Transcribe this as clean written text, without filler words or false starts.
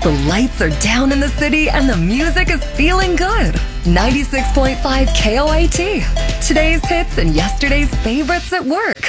The lights are down in the city and the music is feeling good. 96.5 KOAT. Today's hits and yesterday's favorites at work.